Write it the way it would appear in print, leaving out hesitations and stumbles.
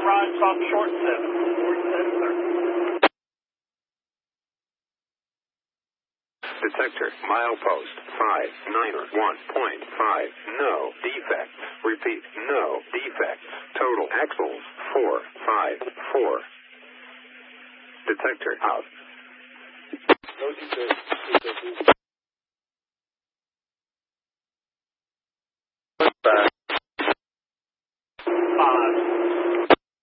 rise off short 7. Detector, milepost, 591.5, no defects. Repeat, no defects. Total axles, 454. Detector out. No defects.